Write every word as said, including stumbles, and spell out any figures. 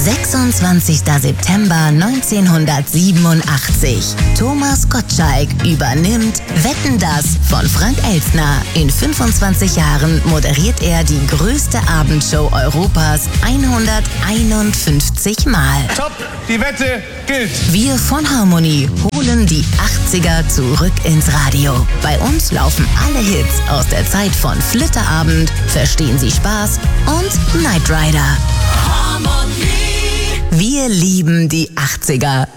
sechsundzwanzigster September neunzehnhundertsiebenundachtzig. Thomas Gottschalk übernimmt Wetten, dass von Frank Elstner. In fünfundzwanzig Jahren moderiert er die größte Abendshow Europas hunderteinundfünfzig Mal. Top, die Wette gilt. Wir von Harmony holen die achtziger zurück ins Radio. Bei uns laufen alle Hits aus der Zeit von Flitterabend, Verstehen Sie Spaß und Knight Rider. Harmony. Wir lieben die achtziger.